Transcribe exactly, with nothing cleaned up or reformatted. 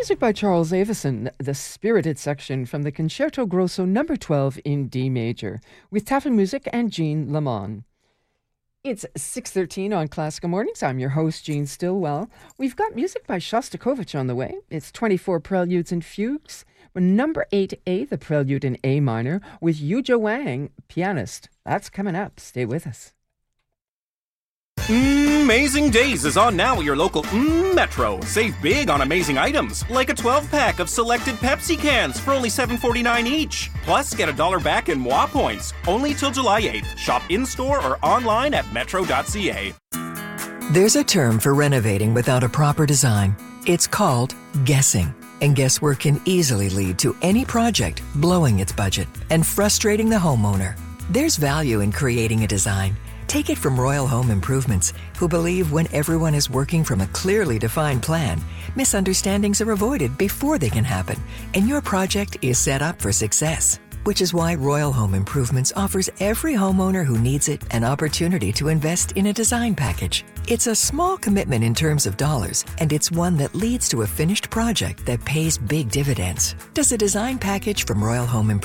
music by Charles Avison, the spirited section from the Concerto Grosso number twelve in D major, with Taffin Music and Jean Lamont. It's six thirteen on Classical Mornings. I'm your host, Jean Stillwell. We've got music by Shostakovich on the way. It's twenty-four preludes and fugues. Number eight A, the prelude in A minor, with Yuja Wang, pianist. That's coming up. Stay with us. Amazing Days is on now at your local mm, Metro. Save big on amazing items, like a twelve-pack of selected Pepsi cans for only seven forty-nine each. Plus, get a dollar back in M W A points, only till July eighth. Shop in-store or online at metro dot c a. There's a term for renovating without a proper design. It's called guessing. And guesswork can easily lead to any project blowing its budget and frustrating the homeowner. There's value in creating a design. Take it from Royal Home Improvements, who believe when everyone is working from a clearly defined plan, misunderstandings are avoided before they can happen, and your project is set up for success. Which is why Royal Home Improvements offers every homeowner who needs it an opportunity to invest in a design package. It's a small commitment in terms of dollars, and it's one that leads to a finished project that pays big dividends. Does a design package from Royal Home Improvements